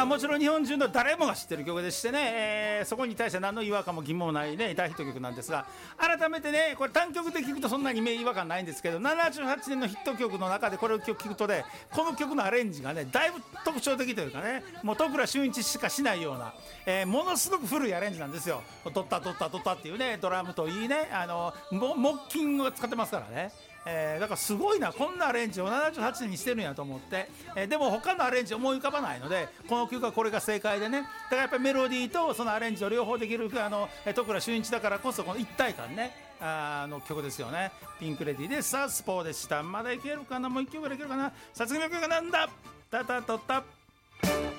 もちろん日本中の誰もが知ってる曲でしてね、そこに対して何の違和感も疑問もないね大ヒット曲なんですが、改めてねこれ単曲で聴くとそんなに違和感ないんですけど、78年のヒット曲の中でこれを聴くとね、この曲のアレンジがねだいぶ特徴的というかね、もう戸倉俊一しかしないような、ものすごく古いアレンジなんですよ。取ったっていうね、ドラムといいね、木琴を使ってますからね。だからすごいな、こんなアレンジを78年にしてるんやと思って、でも他のアレンジ思い浮かばないので、この曲はこれが正解でね、だからやっぱりメロディーとそのアレンジを両方できる戸倉俊一だからこそ、この一体感ねの曲ですよね。ピンクレディーでサウスポーでした。まだいけるかな、もう一曲ぐらいいけるかな。さあ次の曲がなんだ、タタトタ